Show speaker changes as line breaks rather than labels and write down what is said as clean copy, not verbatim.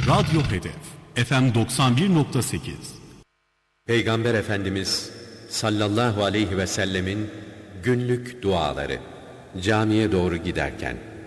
Radyo Hedef FM 91.8.
Peygamber Efendimiz sallallahu aleyhi ve sellemin günlük duaları camiye doğru giderken.